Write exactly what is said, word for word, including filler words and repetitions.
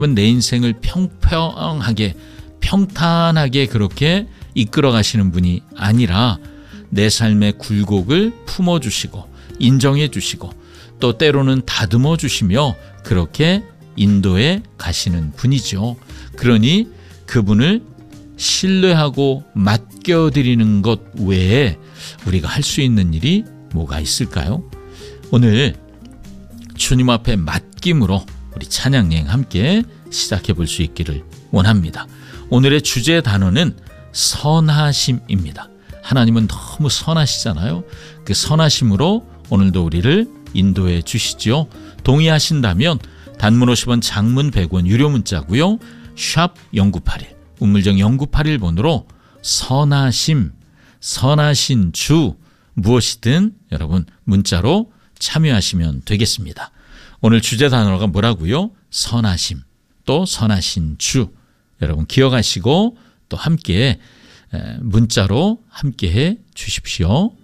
내 인생을 평평하게 평탄하게 그렇게 이끌어 가시는 분이 아니라 내 삶의 굴곡을 품어주시고 인정해 주시고 또 때로는 다듬어 주시며 그렇게 인도해 가시는 분이죠. 그러니 그분을 신뢰하고 맡겨드리는 것 외에 우리가 할 수 있는 일이 뭐가 있을까요? 오늘 주님 앞에 맡김으로 우리 찬양여행 함께 시작해 볼 수 있기를 원합니다. 오늘의 주제 단어는 선하심입니다. 하나님은 너무 선하시잖아요. 그 선하심으로 오늘도 우리를 인도해 주시죠. 동의하신다면 단문 오십 원, 장문 백 원 유료 문자고요. 샵 공구팔일 우물정 공구팔일 번으로 선하심, 선하신 주 무엇이든 여러분 문자로 참여하시면 되겠습니다. 오늘 주제 단어가 뭐라고요? 선하심, 또 선하신 주. 여러분 기억하시고 또 함께 문자로 함께해 주십시오.